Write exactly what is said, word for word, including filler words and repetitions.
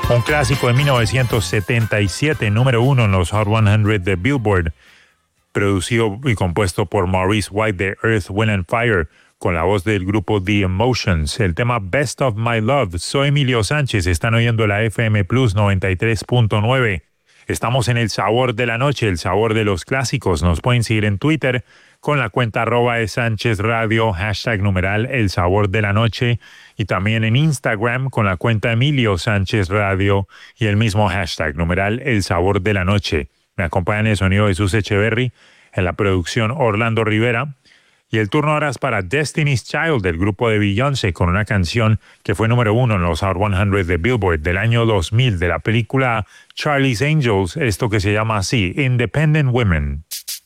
Un clásico de mil novecientos setenta y siete, número uno en los Hot cien de Billboard, producido y compuesto por Maurice White de Earth, Wind and Fire, con la voz del grupo The Emotions. El tema Best of My Love. Soy Emilio Sánchez, están oyendo la F M Plus noventa y tres punto nueve. Estamos en el sabor de la noche, el sabor de los clásicos. Nos pueden seguir en Twitter con la cuenta arroba de Sánchez Radio, hashtag numeral el sabor de la noche, y también en Instagram con la cuenta Emilio Sánchez Radio y el mismo hashtag numeral el sabor de la noche. Me acompaña en el sonido Jesús Echeverry, en la producción Orlando Rivera, y el turno ahora es para Destiny's Child del grupo de Beyoncé con una canción que fue número uno en los Hot cien de Billboard del año dos mil de la película Charlie's Angels, esto que se llama así, Independent Women.